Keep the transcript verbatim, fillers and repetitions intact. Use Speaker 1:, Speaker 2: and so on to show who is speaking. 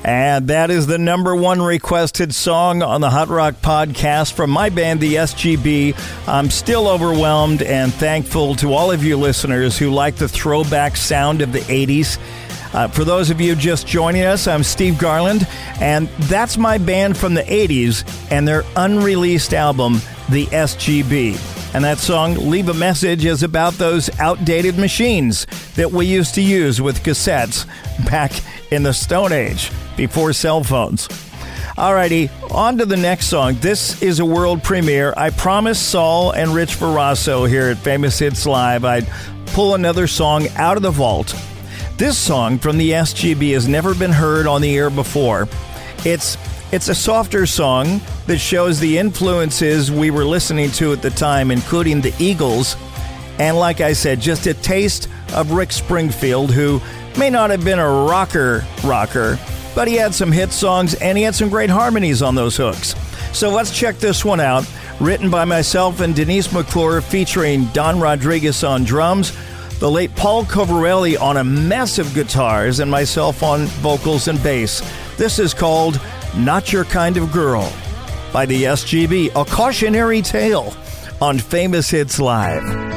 Speaker 1: And that is the number one requested song on the Hot Rock Podcast from my band, the S G B. I'm still overwhelmed and thankful to all of you listeners who like the throwback sound of the eighties. Uh, for those of you just joining us, I'm Steve Garland, and that's my band from the eighties and their unreleased album, the S G B. And that song, Leave a Message, is about those outdated machines that we used to use with cassettes back in the Stone Age, before cell phones. Alrighty, on to the next song. This is a world premiere. I promised Saul and Rich Verasso here at Famous Hits Live I'd pull another song out of the vault. This song from the S G B has never been heard on the air before. It's It's a softer song that shows the influences we were listening to at the time, including the Eagles, and like I said, just a taste of Rick Springfield, who may not have been a rocker rocker, but he had some hit songs and he had some great harmonies on those hooks. So let's check this one out. Written by myself and Denise McClure, featuring Don Rodriguez on drums, the late Paul Covarelli on a mess of guitars, and myself on vocals and bass. This is called Not Your Kind of Girl by the S G B, a cautionary tale on Famous Hits Live.